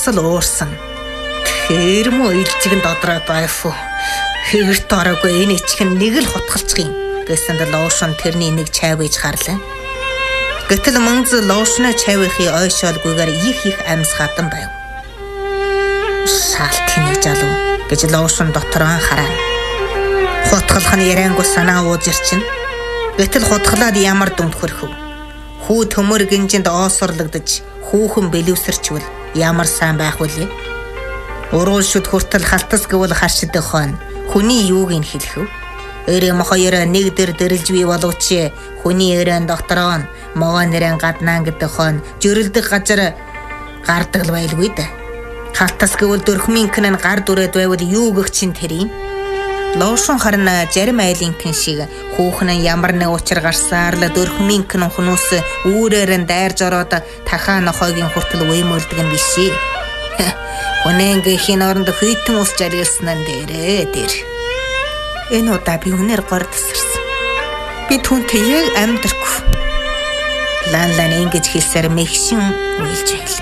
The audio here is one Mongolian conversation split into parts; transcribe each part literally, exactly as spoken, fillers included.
бас л уурсан. Тэр мө илжигэнд додроод байфу. Хэрт ороогүй энэ ичхэн нэг л хутгалцгий гэсэн лоошн тэрний нэг чай бийж харлаа. Гэтэл мөнз лоошны чайвынхий ойшоолгүйгээр их их амьс хатан байв. Шаалтхины жалуу гэж лоошн дотроо хараа. Хутгалах нь яриангу санаа уужирчин. Гэтэл хутгалаад ямар дүнд хөрхөв. Хүү төмөр гинжинд оосорлогдож хүүхэн бэлэвсэрчвэл ямар сайн байх вүлээ. Уруу шүд хүртэл халтас гэвэл харшидэх хон хүний юуг нь хэлэхв. Эрэм хоёр нэг дэр дэрэлж бий боловч хүний өрөөнд дотроо могоо нэрэн гаднаа гэдэг хон жөрөлдөх газар гардаг л байлгүй дээ. Халтас гэвэл дөрхмийнхэн нь гар дүрээд байвал юу гэх чин тэрийн. Лоошн харна зарим айлынхэн шиг хүүхэн нь ямар нэг учир гарсаар л дөрхмийнхэн хүмүүс үүрээр нь дайрж ороод тахаа нохойгийн хүртэл уймөлдөг нь бишээ. Үнэнгийн оронд хүйтэн ус жаргалсан нь дээрээ дээр. Энэ удаа би үнээр гор тасарсан. Би түүнтэй яг амьдрахгүй. Лан лан ингэж хэлсээр мэгшин уйлж байлаа.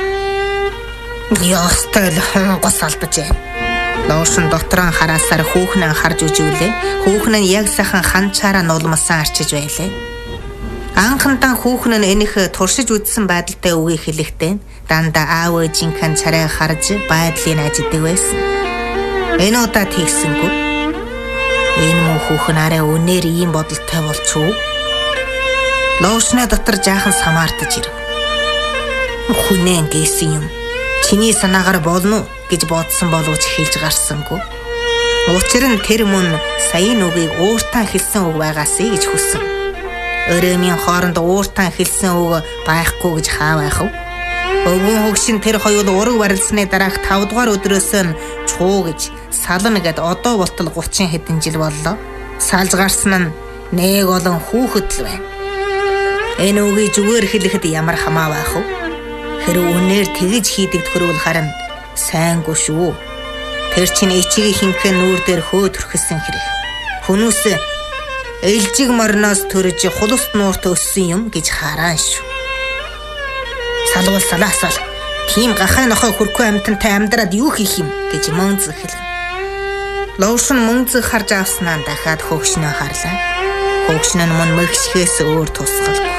Яастай л хонгос алдаж байна. Лоошн дотроо хараасаар хүүхнээ харж үжүүлээ. Хүүхэн нь яг сайхан ханчаараа нулмсан арчиж байлаа. Анхандаа хүүхэн нь энийх туршиж үзсэн байдалтай үгийг хэлэхдээ дандаа аав ээжийнхэн царай харж байдлыг ажидаг байсан. Энэ удаа тэгсэнгүй. Энэ муу хүүхэн арай өнөр ийм бодолтой болчихов. Лоошны дотор жаахан самаартаж ирэв. Хүнээ гээсэн юм. Чиний санаагаар болно гэж бодсон боловч хэлж гарсангүй. Учир нь тэр мөн саяын үгийг ууртаа хэлсэн үг байгаасэй гэж хүссэн. Өрөөмийн хооронд ууртаа хэлсэн үг байхгүй гэж хаа байх вэ? Өвгөн хөгшин тэр хоёул ураг барилсны дараах тав дугаар өдрөөс нь чуу гэж сална гэд одоо болтол гучин хэдэн жил боллоо. Салж гарсан нь нэг олон хүүхэд л байна. Энэ үгийг зүгээр хэлэхэд ямар хамаа байх вэ? Тэр үнээр тэгж хийдэг төрүүл харна сайнгүй шүү. Тэр чинь ичигийн хинхэн нүүр дээр хөөдрөхсөн хэрэг. Хүмүүс ээлжиг морноос төрж хулус нуурт өссөн юм гэж хараан шүү. Салвал салаасал тийм гахай нохой хөрхөө амтантай амьдраад юу хийх юм гэж мөнз хэлв. Лоошн мөнз харж авснаа дахиад хөгшнөө харлаа. Хөгшн нь мөн мэгшхээс өөр тусгалгүй.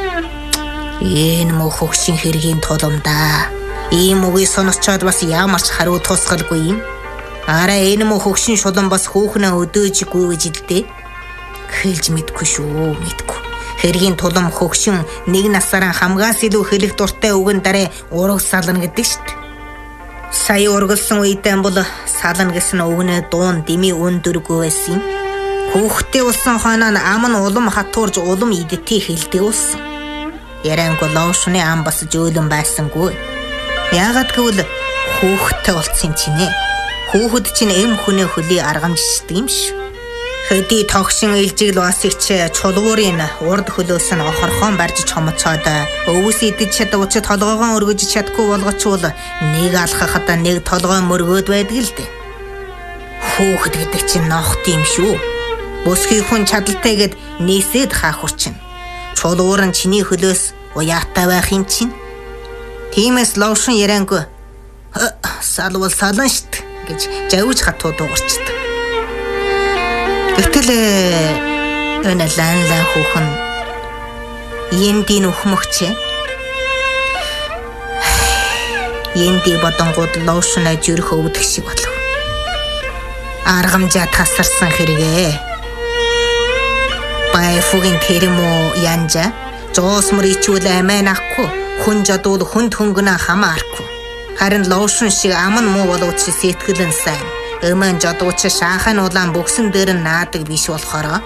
Энэ муу хөгшин хэргийн туламдаа. Ийм үгийг сонсчоод бас ямар ч хариу тусгалгүй юм. Араа энэ муу хөгшин шулан бас хүүхнээ өдөөжгүй гэж хэлдэ. Хэлж мэдгүй шүү, мэдгүй. Хэргийн тулам хөгшин нэг насаараа хамгаас илүү хэлэх дуртай үгэн дараа ураг сална гэдэг шүү дээ. Сая ургалсан үедээ бол сална гэсэн үгнээ дуун дими өндөргүй байсан юм. Хүүхдээ болсон хойноо ам нь улам хатуурж улам идэтий хэлдэг болсон. Яриангу лоошны ам бас жөөлөн байсангүй. Яагаад гэвэл хүүхдтэй болцсон чинь ээ. Хүүхэд чинь эм хүнээ хөлий аргамжшдаг юм шүү. Хэдий тогшин илжигл басыг чи чулуурын урд хөлөөс нь охорхон барьж чомцоод өвс идэж чадвч толгоогоо өргөж чадахгүй болгочвол нэг алхахад нэг толгой мөргөөд байдаг л дээ. Хүүхэд гэдэг чинь нохт юм шүү. Бөсгийн хүн чадaltaйгэд нийсэд хаах урчин. Чулуур нь чиний хөлөөс уяатай байх юм чинь. Тиймээс лоошн яриангу салвал салан шít гэж завж хатуу дуугарчдаг. Гэтэл энэ лан лан хүүхэн ендийн өхмөгч энди бодонгууд лоошнаа жирэх өвдөх шиг болов. Аргамжаа тасарсан хэрэгээ. Байфугийн тэрэмо янжа жоос мөричүүл амин ахгүй хүн жадуул хүнд хөнгөнө хамаарахгүй. Харин лоошн шиг аман муу боловч сэтгэл нь сайн. Эмэн жадууч шаахан улаан бүгсэн дээр нь наадаг биш болохоор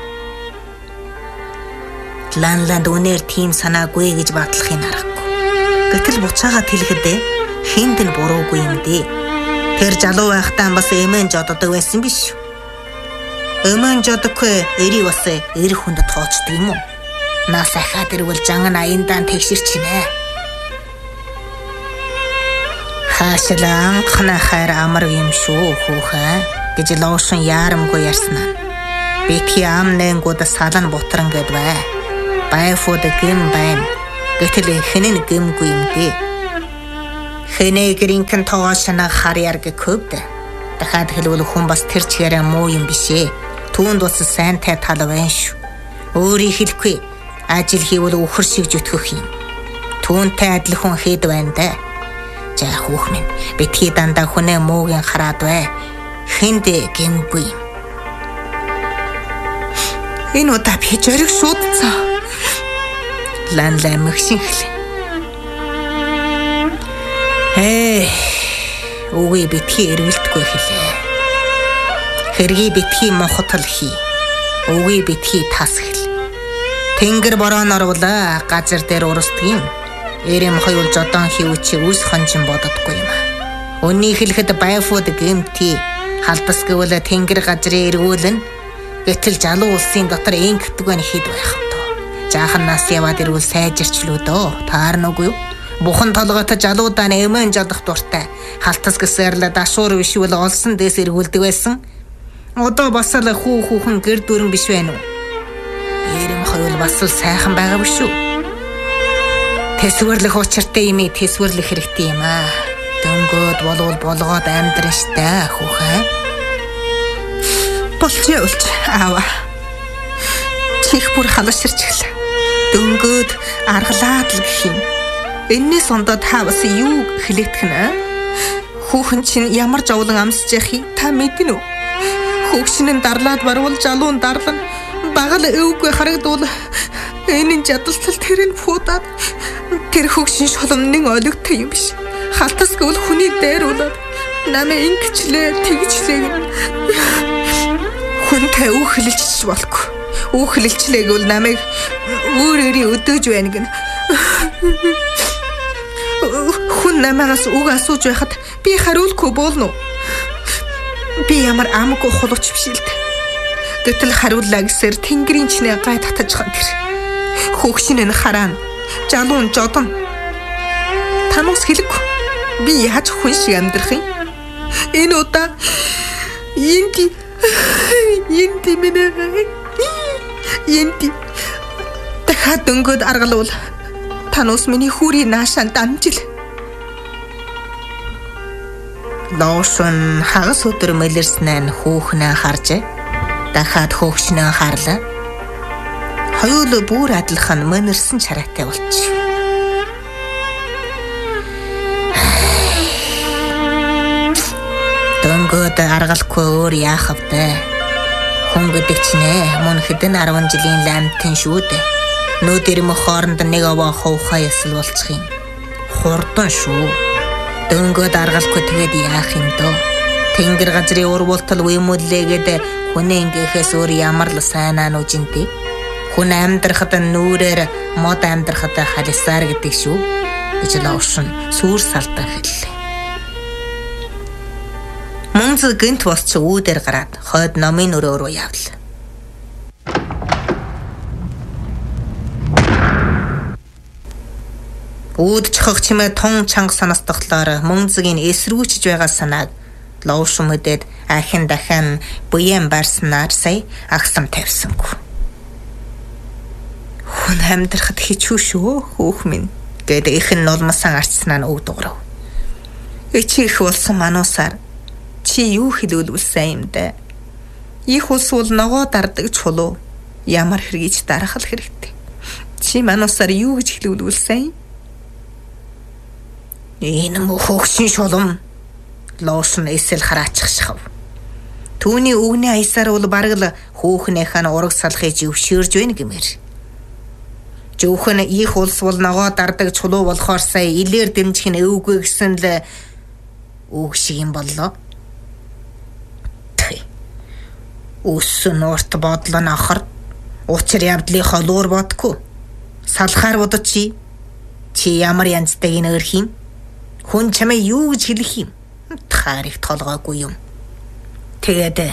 лан ланд үнээр тийм санаагүй гэж батлахын аргагүй. Гэтэл буцаагаа тэлхэдээ хинд нь буруугүй юм дээ. Тэр жалуу байхдаа бас эмэн жоддог байсан биш. Эмэн жодоггүй эри бас эр хүнд тооцдог юм уу? Нас ахаад ирвэл жанган аяндаа тэгшэрчнэ. Хаашаан ханахаар амар юм шүү хүүхэн гэж лоошн яарамгүй ярьсан. Битгий ам нэнгүүд салан бутран гэд бай. Байфууд гэм байна. Гэтэл хэнэн гэмгүй юм дээ. Хэнэгэринхэн тоошна харьяар гэхөвд. Дахиад хэлвэл хүн бас тэр чигээрээ муу юм бишээ. Түүнд бас сайнтай тал байна шүү. Өөрийг хэлэхгүй ажил хийвэл үхэр шиг зүтгэх юм. Түүнтэй адилхан хэд байна да. За хүүх минь битгий дандаа хүнээ муугийн хараад бай. Хэнд гэмгүй. Энэ удаа би жориг шуудцаа. Лан лан мөхсинхлээ. Ээ, үгүй битгий эргэлтгүй хэлээ. Хэргийг битгий мохотол хий. Үгүй битгий тас хэл. Тэнгэр борон оруулаа газар дээр урсдгийн. Эрэм хоёул жодон хийвчи үс хонжин бододгүй юм. Өнний хэлэхэд байфууд гэмти халдас гэвэл тэнгэр газрын эргүүлэн. Гэтэл жалуу улсын дотор ингэдэг байна хэд байх вэ? Жаахан нас яваад ирвэл сайжирчлөө дөө. Таарна үгүй юу? Бухан толгойд жалуудаа нэмэн жадах дуртай. Халтас гэсээр л дашуур бишвэл олсон дэс эргүүлдэг байсан. Одоо бас л хүү хүүхэн гэр дүрэн биш байна уу? Эрэм хоёул бас л сайхан байгаа биш үү? Тэсвэрлэх учиртай юм, тэсвэрлэх хэрэгтэй юм аа. Дөнгөд болвол болгоод амьдран штэ хүүхэн. Болж явж аава. Чих бүр халаширч гэлээ. Дөнгөд аргалаад л гэх юм. Энэс ондоо та бас юу хэлэтгэх нэ? Хүүхэн чинь ямар жовлон амсж яхих та мэднэ үү? Хүүхшин нь дарлаад барвал жалуун дарлан багал өвгүй харагдвал энэ жадалцал тэр нь фуудаад тэр хүүхшин шоломнын олигтой юм биш. Халтас гэвэл хүний дээр улаад намайг ингэчлээ тэгчлээ. Хүнтэй үг хэлэлцэж болохгүй. Үг хэлэлчлээ гэвэл намайг өөрөөрийн өдөөж байна гэн. Хүн намайгаас үг асууж байхад би хариулахгүй болно. Би ямар амгүй хулууч биш л дээ. Гэтэл хариуллаа гэсээр тэнгэрийн чинээ гай татаж хан тэр. Хүүхшин нь хараана. Жалуун жодон. Танаас хэлэхгүй. Би яаж хүн шиг амьдрах юм? Энэ удаа Янди Янди минь Янди дахиад дөнгөд аргалуул. Танаас миний хүрийн наашаан дамжил. Лоошон хагас өдөр мэлэрснээр хүүхнээ харж дахиад хөөгчнөө харлаа. Хоёул бүр адилхан мэнэрсэн чараатай болчих. Дөнгөд аргалахгүй өөр яах вэ? Хүн гэдэг чинь мөн хэдэн арван жилийн ламтэн шүү дээ. Нүүдэр мөх хооронд нэг аваа ховхоо ясал болчих юм. Хурдан шүү. Дөнгөд аргалахгүй тэгээд яах юм дөө? Тэнгэр газрын урвуултал уймууллээгээд хүнээ ингэхээс өөр ямар л сайнаа нүжинтэй. Хүн амьдрахад нүрээр мод амьдрахад халисаар гэдэг шүү. гэж лоошин сүр салдан хэллээ. Мөнз гинт босч үүдээр гараад хойд номын өрөө рүү явлаа. Үүд чохох чимээ тун чанга санастахлаар мөнзгийн эсрүүчж байгаа санааг лоошин мэдээд ахин дахин буян барснаар сая агсам тавьсангүй. Хүн амьдрахад хичүү шүү хөөх минь гэдэг ихэн нулмасан арчснаа нь үг дуурав. Эчи их болсон мануусаар чи юу хэлүүлвэл сайн юм дэ? Их ус бол ногоо дардаг чулуу. Ямар хэрэгж дарах л хэрэгтэй. Чи мануусаар юу гэж хэлүүлвэл сайн? Энэ мөхөгшин шулам лоошин эсэл хараачих шахав. Түүний үгний аясаар бол бараг л хөөхнийхэн ураг салхыг живширж байна гэмээр. Жөөхөн их улс бол ногоо дардаг чулуу болохоор сая илээр дэмжих нь өвгүй гэсэн л үг шиг юм боллоо. Ус нуурт бодлоо нахар учир явдлынхоо луур бодгүй. Салхаар бодож чи чи ямар янзтай гин өрх юм? Хүн чамаа юу гэж хэлэх юм? Таарих толгойгүй юм. Тэгээд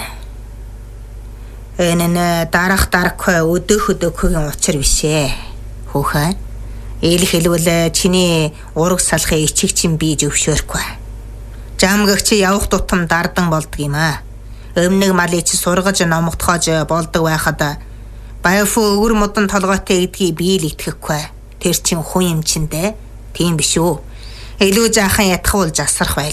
энэ нэ дарах дарахгүй өдөөх өдөөхөгийн учир бишээ. Хөөхөн ил хэлвэл чиний ураг салхын ичиг чин бий зөвшөөрөхгүй. Жамгагч явах тутам дардан болдог юм аа. Өмнөг малыг чи сургаж номогдохож болдог байхад баяфу өвөр модон толгойтой гэдгийг бий л итгэхгүй. Тэр чин хүн юм чин дээ. Тийм биш үү? Илүү жаахан ятгуул засрах байл.